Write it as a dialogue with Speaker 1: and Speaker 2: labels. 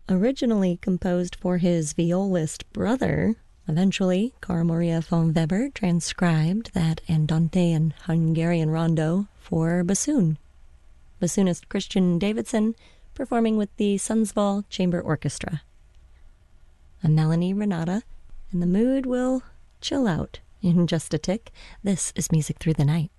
Speaker 1: Originally composed for his violist brother, eventually Carl Maria von Weber transcribed that Andante and Hungarian rondo for bassoon. Bassoonist Christian Davidson performing with the Sundsvall Chamber Orchestra. I'm Melanie Renata, and the mood will chill out in just a tick. This is Music Through the Night.